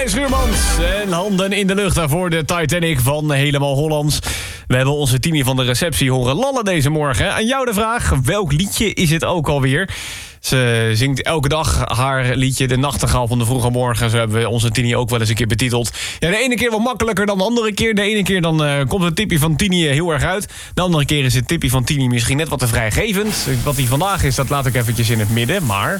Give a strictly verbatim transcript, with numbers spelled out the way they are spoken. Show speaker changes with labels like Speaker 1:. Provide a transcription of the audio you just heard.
Speaker 1: René Schuurmans en handen in de lucht daarvoor de Titanic van Helemaal Hollands. We hebben onze Tini van de receptie horen lallen deze morgen. Aan jou de vraag, welk liedje is het ook alweer? Ze zingt elke dag haar liedje De Nachtegaal van de Vroege Morgen. Zo hebben we onze Tini ook wel eens een keer betiteld. Ja, de ene keer wat makkelijker dan de andere keer. De ene keer dan uh, komt het tipje van Tini heel erg uit. De andere keer is het tipje van Tini misschien net wat te vrijgevend. Wat die vandaag is, dat laat ik eventjes in het midden. Maar